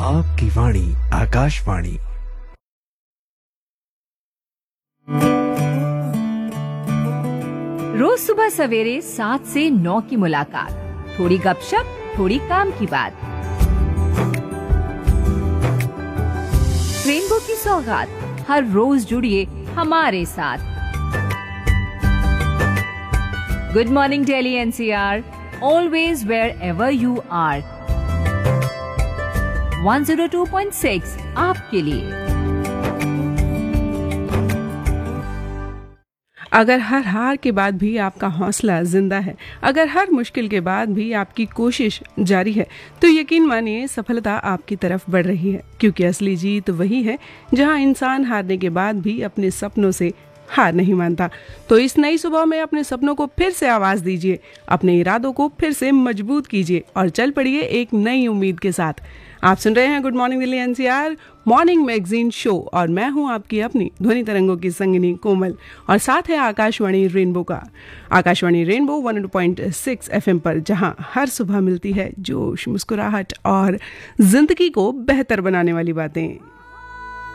आपकी वाणी आकाशवाणी। रोज सुबह सवेरे 7 से 9 की मुलाकात, थोड़ी गपशप, थोड़ी काम की बात। रेनबो की सौगात, हर रोज जुड़िए हमारे साथ। Good morning Delhi NCR, always wear ever you are. 102.6 आपके लिए। अगर हर हार के बाद भी आपका हौसला जिंदा है, अगर हर मुश्किल के बाद भी आपकी कोशिश जारी है, तो यकीन मानिए सफलता आपकी तरफ बढ़ रही है। क्योंकि असली जीत वही है जहां इंसान हारने के बाद भी अपने सपनों से हार नहीं मानता। तो इस नई सुबह में अपने सपनों को फिर से आवाज दीजिए, अपने इरादों को फिर से मजबूत कीजिए और चल पड़िए एक नई उम्मीद के साथ। आप सुन रहे हैं good morning Delhi NCR morning magazine show और मैं हूं आपकी अपनी ध्वनि तरंगों की संगिनी कोमल, और साथ है आकाशवाणी रेनबो का। आकाशवाणी रेनबो 102.6 FM पर, जहां हर सुबह मिलती है जोश, मुस्कुराहट और जिंदगी को बेहतर बनाने वाली बातें।